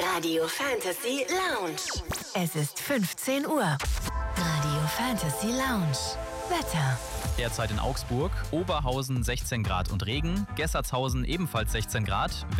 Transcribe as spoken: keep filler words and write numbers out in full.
Radio Fantasy Lounge. Es ist fünfzehn Uhr. Radio Fantasy Lounge. Wetter. Derzeit in Augsburg, Oberhausen sechzehn Grad und Regen, Gessertshausen ebenfalls sechzehn Grad,